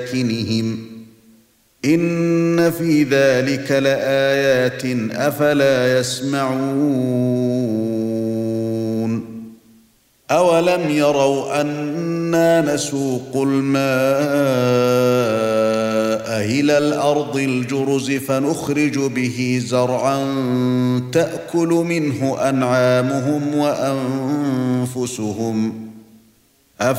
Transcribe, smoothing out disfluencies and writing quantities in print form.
مساكنهم إن في ذلك لآيات أفلا يسمعون أولم يروا أنا نسوق الماء إلى الأرض الجرز فنخرج به زرعا تأكل منه أنعامهم وأنفسهم